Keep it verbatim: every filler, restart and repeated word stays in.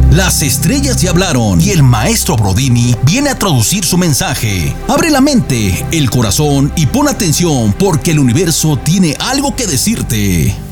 Las estrellas ya hablaron y el maestro Brodini viene a traducir su mensaje. Abre la mente, el corazón y pon atención porque el universo tiene algo que decirte.